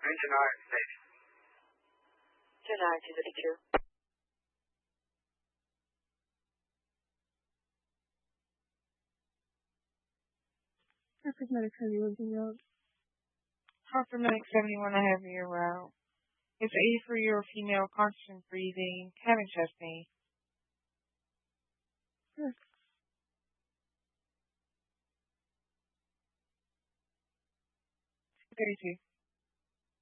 Engine iron station. Denied 252. Perfect Medic 71 route. Harper Medic 71, I have your route. It's 83-year-old female, constant breathing, having chest pain. Yes. 32.